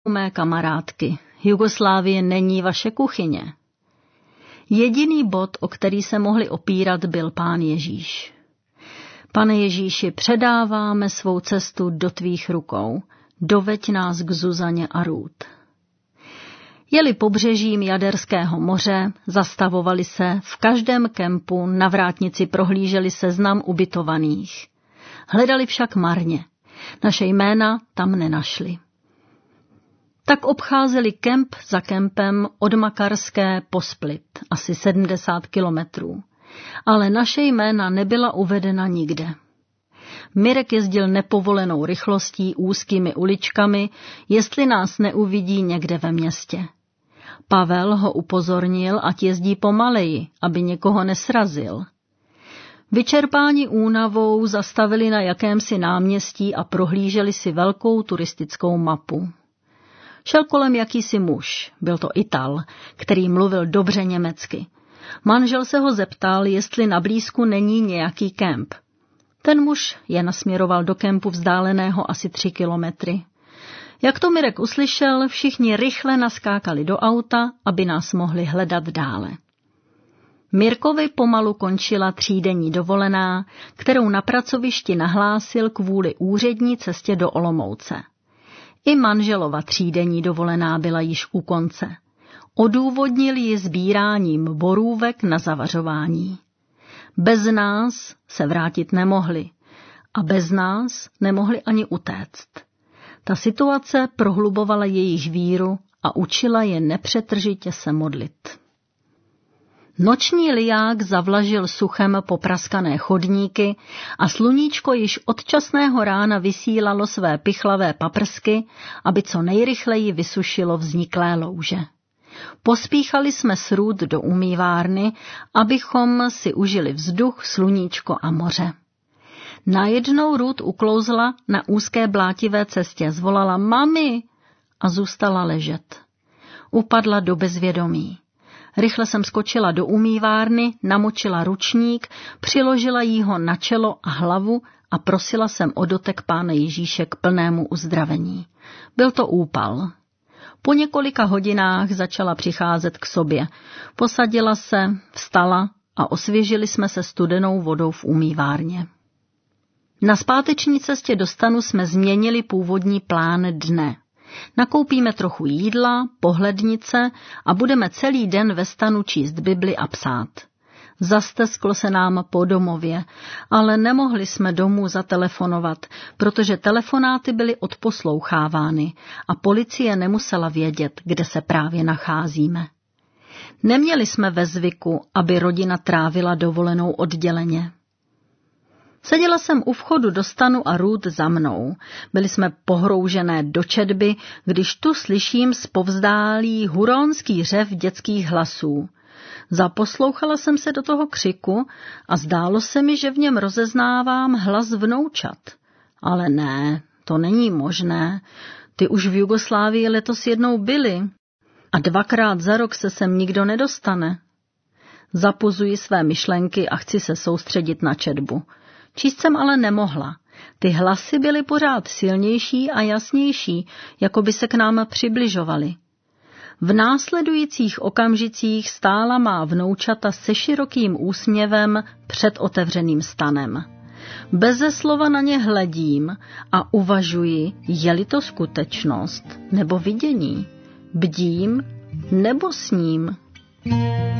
Mé kamarádky, Jugoslávie není vaše kuchyně. Jediný bod, o který se mohli opírat, byl Pán Ježíš. Pane Ježíši, předáváme svou cestu do tvých rukou, doveď nás k Zuzaně a Ruth. Jeli pobřežím Jaderského moře, zastavovali se, v každém kempu na vrátnici prohlíželi seznam ubytovaných. Hledali však marně, naše jména tam nenašli. Tak obcházeli kemp za kempem od Makarské po Split, asi 70 kilometrů, ale naše jména nebyla uvedena nikde. Mirek jezdil nepovolenou rychlostí úzkými uličkami, jestli nás neuvidí někde ve městě. Pavel ho upozornil, ať jezdí pomaleji, aby někoho nesrazil. Vyčerpáni únavou zastavili na jakémsi náměstí a prohlíželi si velkou turistickou mapu. Šel kolem jakýsi muž, byl to Ital, který mluvil dobře německy. Manžel se ho zeptal, jestli na blízku není nějaký kemp. Ten muž je nasměroval do kempu vzdáleného asi 3 kilometry. Jak to Mirek uslyšel, všichni rychle naskákali do auta, aby nás mohli hledat dále. Mirkovi pomalu končila 3denní dovolená, kterou na pracovišti nahlásil kvůli úřední cestě do Olomouce. I manželova 3denní dovolená byla již u konce. Odůvodnil ji sbíráním borůvek na zavařování. Bez nás se vrátit nemohli a bez nás nemohli ani utéct. Ta situace prohlubovala jejich víru a učila je nepřetržitě se modlit. Noční liják zavlažil suchem popraskané chodníky a sluníčko již od časného rána vysílalo své pichlavé paprsky, aby co nejrychleji vysušilo vzniklé louže. Pospíchali jsme s Ruth do umývárny, abychom si užili vzduch, sluníčko a moře. Najednou Ruth uklouzla na úzké blátivé cestě, zvolala mami a zůstala ležet. Upadla do bezvědomí. Rychle jsem skočila do umývárny, namočila ručník, přiložila jí ho na čelo a hlavu a prosila jsem o dotek Pána Ježíše k plnému uzdravení. Byl to úpal. Po několika hodinách začala přicházet k sobě. Posadila se, vstala a osvěžili jsme se studenou vodou v umývárně. Na zpáteční cestě do stanu jsme změnili původní plán dne. Nakoupíme trochu jídla, pohlednice a budeme celý den ve stanu číst Bibli a psát. Zastesklo se nám po domově, ale nemohli jsme domů zatelefonovat, protože telefonáty byly odposlouchávány a policie nemusela vědět, kde se právě nacházíme. Neměli jsme ve zvyku, aby rodina trávila dovolenou odděleně. Seděla jsem u vchodu do stanu a Ruth za mnou. Byli jsme pohroužené do četby, když tu slyším zpovzdálí huronský řev dětských hlasů. Zaposlouchala jsem se do toho křiku a zdálo se mi, že v něm rozeznávám hlas vnoučat. Ale ne, to není možné. Ty už v Jugoslávii letos jednou byly a 2krát za rok se sem nikdo nedostane. Zapuzuji své myšlenky a chci se soustředit na četbu. Číst jsem ale nemohla. Ty hlasy byly pořád silnější a jasnější, jako by se k nám přibližovaly. V následujících okamžicích stála má vnoučata se širokým úsměvem před otevřeným stanem. Beze slova na ně hledím a uvažuji, je-li to skutečnost nebo vidění, bdím nebo sním.